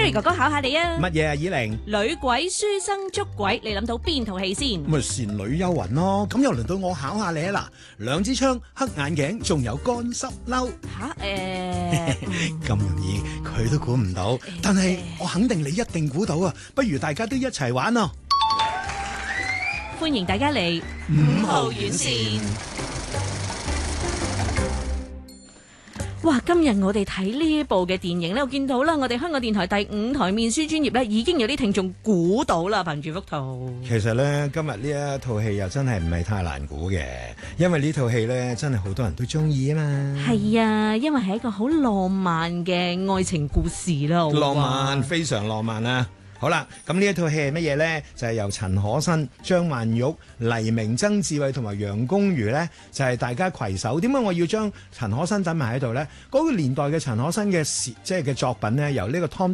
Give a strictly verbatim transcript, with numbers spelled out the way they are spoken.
Harry 哥哥考下你啊！ 乜嘢啊？以玲， 女鬼書生捉鬼，你諗到邊套戲先？ 咪倩女幽魂咯。咁又輪到我考下你啊！嗱，兩支槍、黑眼鏡，仲有乾濕褸。 吓誒， 咁容易佢都估唔到，但係我肯定你一定估到啊！不如大家都一齊玩咯！ 歡迎大家嚟五號院線。哇！今日我哋睇呢部嘅電影咧，我見到啦，我哋香港電台第五台面書專頁咧，已經有啲聽眾估到啦，憑住幅圖。 其實咧，今日呢一套戲又真係唔係太難估嘅，因為呢套戲咧真係好多人都中意啊嘛。 係啊，因為係一個好浪漫嘅愛情故事啦。 浪漫，非常浪漫啊！好啦，咁呢一套戲係乜嘢呢？就係、是、由陳可辛、張曼玉、黎明、曾志偉同埋楊恭如呢，就係、是、大家攜手。點解我要將陳可辛等埋喺度呢？嗰、那個年代嘅陳可辛嘅即係嘅作品呢，由呢個 Tom